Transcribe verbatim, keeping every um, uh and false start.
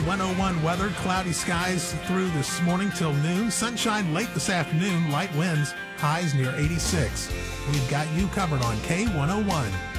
one oh one weather. Cloudy skies through this morning till noon. Sunshine late this afternoon. Light winds. Highs near eighty-six. We've got you covered on K one oh one.